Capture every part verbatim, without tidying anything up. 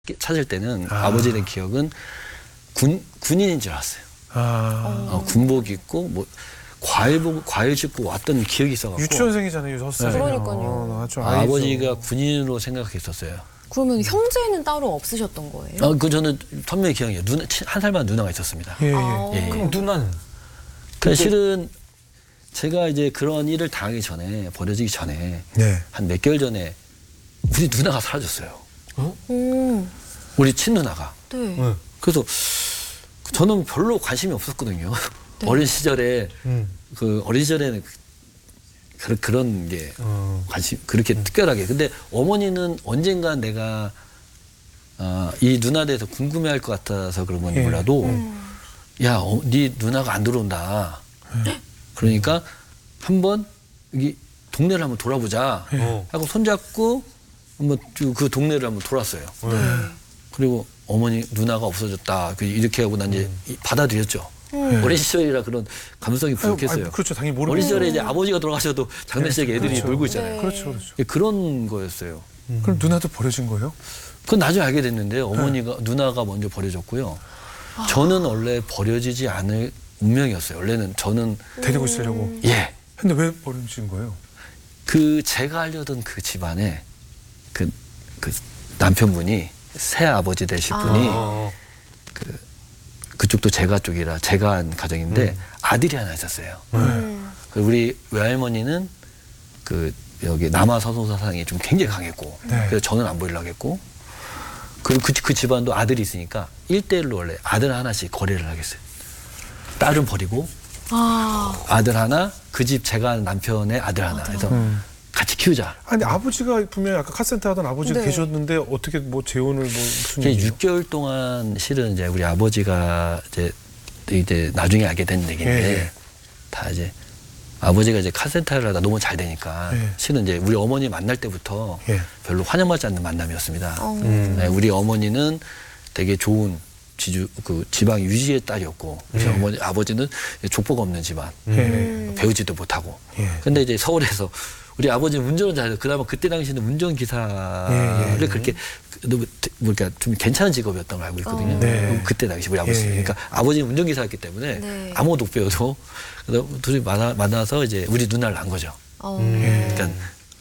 찾을 때는 아. 아버지에 대한 기억은 군, 군인인 줄 알았어요. 아. 어, 군복 입고 뭐 과일 보고 과일 줍고 왔던 기억이 있어갖고 유치원생이잖아요, 여섯 살이면. 그러니까요. 어, 아주 아버지가 아이죠. 군인으로 생각했었어요. 그러면 형제는 따로 없으셨던 거예요? 어, 그 저는 선명히 기억해요. 누나, 친- 한 살만 누나가 있었습니다. 예, 예. 아. 예. 그럼 누나는? 그 실은 제가 이제 그런 일을 당하기 전에 버려지기 전에 네. 한 몇 개월 전에 우리 누나가 사라졌어요. 음, 우리 친누나가. 네. 네. 그래서 저는 별로 관심이 없었거든요. 네. 어린 시절에 음. 그 어린 시절에는 그, 그런 게 어. 관심 그렇게 특별하게. 근데 어머니는 언젠가 내가 어, 이 누나에 대해서 궁금해할 것 같아서 그런 건지 예. 몰라도 음. 야, 어, 네 누나가 안 들어온다. 그러니까 한번 여기 동네를 한번 돌아보자. 어. 하고 손잡고 한번 쭉 그 동네를 한번 돌았어요. 네. 그리고 어머니 누나가 없어졌다. 그 이렇게 하고 난 이제 이- 받아들였죠. 음. 어린 시절이라 그런 감성이 부족했어요. 아니, 그렇죠. 당연히 모르고. 어린 시절에 이제 아버지가 돌아가셔도 장례식에 애들이 그렇죠. 놀고 있잖아요. 네. 그렇죠, 그렇죠. 그런 거였어요. 그럼 누나도 버려진 거예요? 그건 나중에 알게 됐는데 어머니가 누나가 먼저 버려졌고요. 저는 원래 버려지지 않을 운명이었어요. 원래는 저는 데리고 있으려고. 예. 근데 왜 버려진 거예요? 그 제가 알려던 그 집안에 그, 그 남편분이 새 아버지 되실 아. 분이 어. 그 그쪽도 제가 쪽이라 제가 한 가정인데 아들이 하나 있었어요. 음. 그리고 우리 외할머니는 그 여기 남아 서송사상이 좀 굉장히 강했고 네. 그래서 저는 안 보이려고 했고 그리고 그, 그 집안도 아들이 있으니까 일대일로 원래 아들 하나씩 거래를 하겠어요. 딸은 버리고 아, 아들 하나 그 집 제가 한 남편의 아들 하나 해서 음. 같이 키우자. 아니 아버지가 분명히 아까 카센터 하던 아버지가 네. 계셨는데 어떻게 뭐 재혼을 뭐 무슨 이제 일이에요? 육 개월 동안 실은 이제 우리 아버지가 이제 이제 나중에 알게 된 얘기인데 예, 예. 다 이제 아버지가 이제 카센터를 하다 너무 잘 되니까 예. 실은 이제 우리 어머니 만날 때부터 예. 별로 환영받지 않는 만남이었습니다. 어. 음. 네, 우리 어머니는 되게 좋은 지주 그 지방 유지의 딸이었고 우리 예. 어머니 아버지는 족보가 없는 집안 예. 음. 배우지도 못하고 예. 근데 이제 서울에서 우리 아버지는 운전을 잘해서 그나마 그때 당시에는 운전기사를 예, 예. 그렇게 너무 뭐랄까 좀 괜찮은 직업이었던 걸 알고 있거든요. 어. 네. 그때 당시 우리 아버지. 예, 예. 그러니까 아버지는 운전기사였기 때문에 네. 아무것도 못 배워도 그래서 둘이 만나, 만나서 이제 우리 누나를 낳은 거죠. 어. 예. 그러니까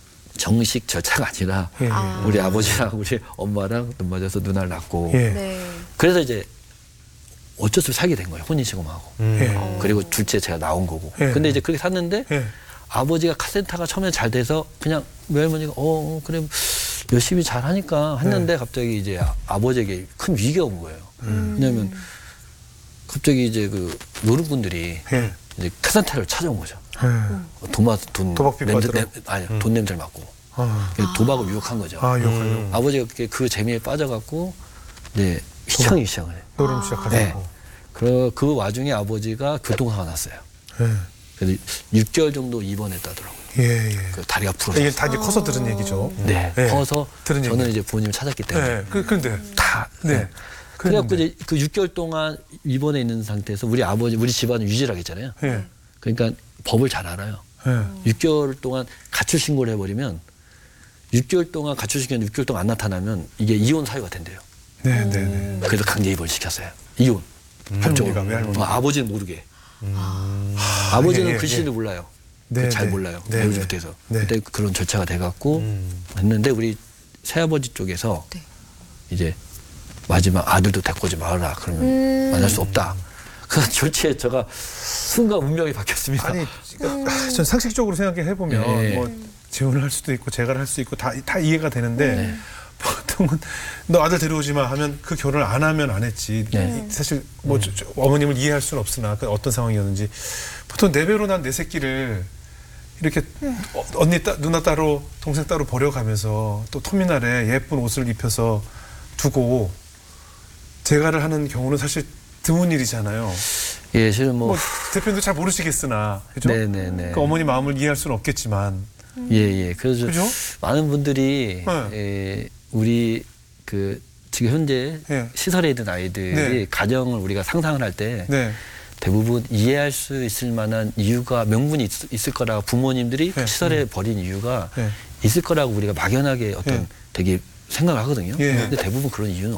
정식 절차가 아니라 예. 아. 우리 아버지랑 우리 엄마랑 눈 맞아서 누나를 낳고 예. 네. 그래서 이제 어쩔 수 없이 살게 된 거예요. 혼인신고하고. 예. 어. 그리고 둘째 제가 나온 거고. 예. 근데 이제 그렇게 샀는데 예. 아버지가 카센터가 처음에 잘 돼서 그냥 외할머니가 어, 어 그래 열심히 잘 하니까 했는데 갑자기 이제 아, 아버지에게 큰 위기가 온 거예요. 음. 왜냐하면 갑자기 이제 그 노른분들이 예. 이제 카센터를 찾아온 거죠. 예. 도마 돈 도박비 냄새 받으러? 냄, 아니 돈 냄새를 맡고 아. 도박을 유혹한 거죠. 아, 욕하려고. 음. 아버지가 그렇게 그 재미에 빠져갖고 이제 휘청이 시작을 해요. 노름 네. 시작하고. 그, 그 와중에 아버지가 교통사고 났어요. 예. 그래서 육 개월 정도 입원했다더라고요. 예, 예. 그 다리가 부러져. 이게 다 이제 커서 들은 얘기죠. 네. 예. 커서 들은 저는 얘기. 이제 부모님을 찾았기 때문에 예. 그 근데 다. 네. 네. 그래갖고 이제 그 육 개월 동안 입원해 있는 상태에서 우리 아버지, 우리 집안은 유지라고 했잖아요. 예. 그러니까 법을 잘 알아요. 예. 육 개월 동안 가출 신고를 해버리면 육 개월 동안 가출 신고 육 개월 동안 안 나타나면 이게 이혼 사유가 된대요. 네, 네, 네. 그래서 강제 입원을 시켰어요. 이혼. 할머니가 왜 할머니? 어, 아버지는 모르게. 아, 아버지는 예, 예, 글씨를 예. 몰라요. 네, 잘 네. 몰라요. 네, 배우지 네. 못해서. 네. 그때 그런 절차가 돼갖고 음. 했는데 우리 새아버지 쪽에서 네. 이제 마지막 아들도 데리고 오지 말아라. 그러면 음. 만날 수 없다. 그 졸지에 제가 순간 운명이 바뀌었습니다. 아니, 전 상식적으로 생각해 해보면 예. 뭐 재혼을 할 수도 있고 재가를 할 수 있고 다 다 이해가 되는데 네. 보통은 너 아들 데려오지 마 하면 그 결혼을 안 하면 안 했지. 네. 사실 뭐 저, 저, 어머님을 이해할 수는 없으나 그 어떤 상황이었는지 보통 내 배로 난 내 새끼를 이렇게 어, 언니 따, 누나 따로 동생 따로 버려가면서 또 터미널에 예쁜 옷을 입혀서 두고 재가를 하는 경우는 사실 드문 일이잖아요. 예, 실은 뭐, 뭐 대표님도 잘 모르시겠으나 그죠? 네네네. 그 어머니 마음을 이해할 수는 없겠지만 예, 예. 그래서 그죠? 많은 분들이 네. 에, 우리 그 지금 현재 네. 시설에 있는 아이들이 네. 가정을 우리가 상상을 할 때 네. 대부분 이해할 수 있을 만한 이유가 명분이 있, 있을 거라고 부모님들이 네. 시설에 버린 이유가 네. 있을 거라고 우리가 막연하게 어떤 네. 되게 생각을 하거든요. 예. 근데 대부분 그런 이유는